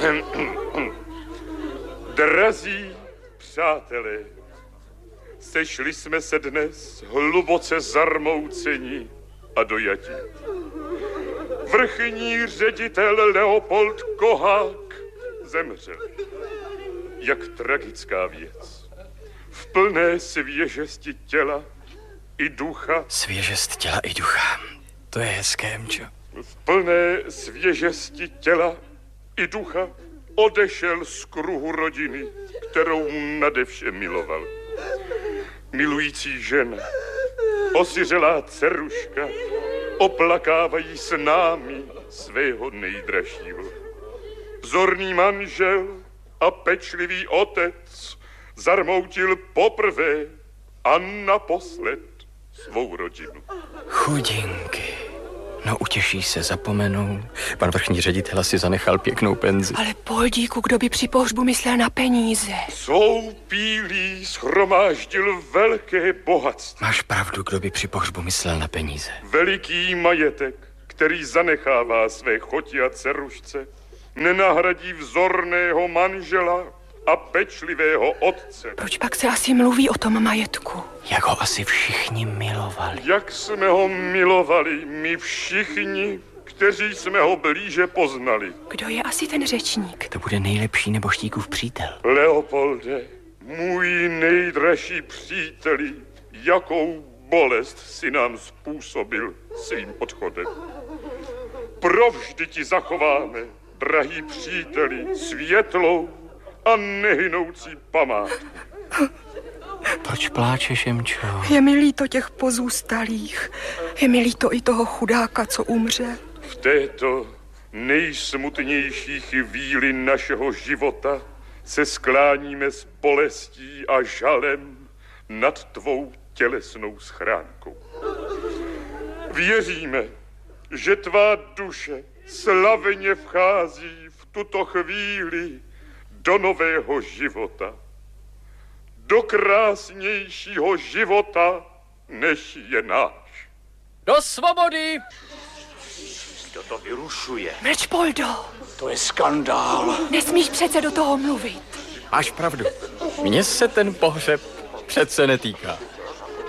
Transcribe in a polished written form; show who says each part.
Speaker 1: Drazí přátelé, sešli jsme se dnes hluboce zarmoucení a dojatí. Vrchní ředitel Leopold Kohák zemřel. Jak tragická věc. V plné svěžesti těla i ducha.
Speaker 2: Svěžest těla i ducha. To je hezké, Emčo.
Speaker 1: V plné svěžesti těla i ducha odešel z kruhu rodiny, kterou nade vše miloval. Milující žena, osiřelá dceruška oplakávají s námi svého nejdražšího. Vzorný manžel a pečlivý otec zarmoutil poprvé a naposled svou rodinu.
Speaker 2: Chudinky. No utěší se, zapomenou. Pan vrchní ředitel asi zanechal pěknou penzi.
Speaker 3: Ale Poldíku, kdo by při pohřbu myslel na peníze?
Speaker 1: Svou pílí shromáždil velké bohatství.
Speaker 2: Máš pravdu, kdo by při pohřbu myslel na peníze.
Speaker 1: Veliký majetek, který zanechává své choti a dcerušce, nenahradí vzorného manžela a pečlivého otce.
Speaker 3: Proč pak se asi mluví o tom majetku?
Speaker 2: Jak ho asi všichni milovali.
Speaker 1: Jak jsme ho milovali my všichni, kteří jsme ho blíže poznali.
Speaker 3: Kdo je asi ten řečník?
Speaker 2: To bude nejlepší neboštíkův přítel.
Speaker 1: Leopolde, můj nejdražší příteli, jakou bolest si nám způsobil svým odchodem. Provždy ti zachováme, drahý příteli, světlou a nehynoucí památku.
Speaker 2: Proč pláčeš, Emčo?
Speaker 3: Je mi líto těch pozůstalých. Je mi líto i toho chudáka, co umře.
Speaker 1: V této nejsmutnější chvíli našeho života se skláníme s bolestí a žalem nad tvou tělesnou schránkou. Věříme, že tvá duše slavně vchází v tuto chvíli do nového života. Do krásnějšího života, než je náš.
Speaker 4: Do svobody!
Speaker 5: Kdo to vyrušuje?
Speaker 3: Mečpoldo!
Speaker 5: To je skandál.
Speaker 3: Nesmíš přece do toho mluvit.
Speaker 2: Máš pravdu. Mně se ten pohřeb přece netýká.